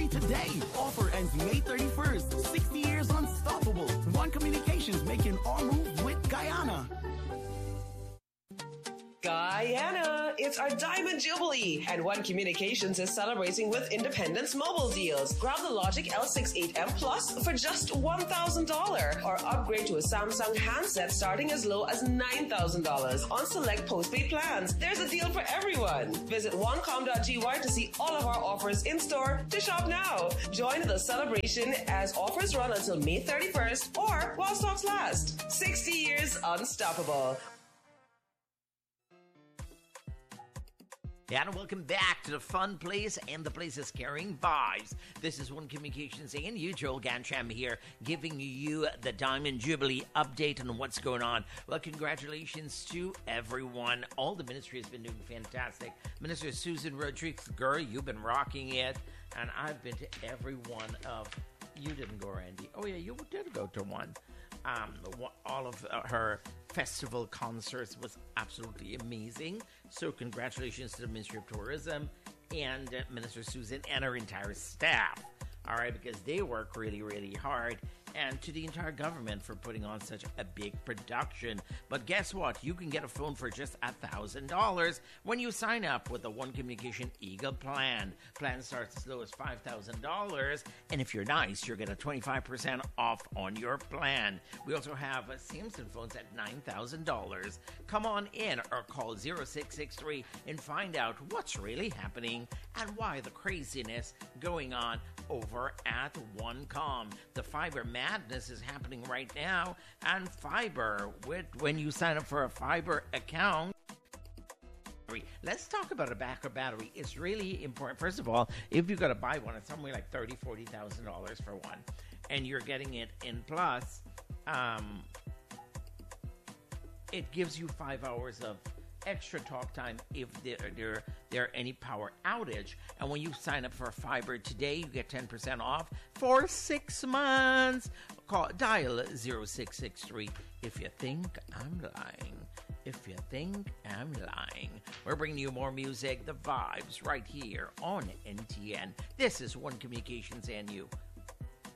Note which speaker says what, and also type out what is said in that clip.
Speaker 1: Jubilee today. Offer ends May 31st. 60 years unstoppable. One Communications making our move with Guyana.
Speaker 2: Guyana, it's our Diamond Jubilee, and One Communications is celebrating with Independence Mobile deals. Grab the Logic L68M Plus for just $1,000, or upgrade to a Samsung handset starting as low as $9,000 on select postpaid plans. There's a deal for everyone. Visit onecom.gy to see all of our offers in store. To shop now. Join the celebration as offers run until May 31st or while stocks last. 60 years unstoppable.
Speaker 3: And welcome back to the fun place, and the place is carrying vibes. This is One Communications and you, Joel Gancham here, giving you the Diamond Jubilee update on what's going on. Well, congratulations to everyone. All the ministry has been doing fantastic. Minister Susan Rodriguez, girl, you've been rocking it, and I've been to every one of... You didn't go, Randy. Oh, yeah, you did go to one. All of her festival concerts was absolutely amazing. So congratulations to the Ministry of Tourism and Minister Susan and her entire staff. All right, because they work really, really hard. And to the entire government for putting on such a big production. But guess what? You can get a phone for just $1,000 when you sign up with the One Communication Eagle plan. Plan starts as low as $5,000. And if you're nice, you'll get a 25% off on your plan. We also have Samsung phones at $9,000. Come on in or call 0663 and find out what's really happening and why the craziness going on over at OneCom. The fiber madness is happening right now, and fiber, when you sign up for a fiber account. Let's talk about a backup battery. It's really important. First of all, if you've got to buy one, it's somewhere like $30,000-$40,000 for one, and you're getting it in plus. It gives you 5 hours of extra talk time if there are any power outage. And when you sign up for fiber today, you get 10% off for 6 months. Dial 0663 if you think I'm lying. If you think I'm lying. We're bringing you more music, the vibes, right here on NTN. This is One Communications and you.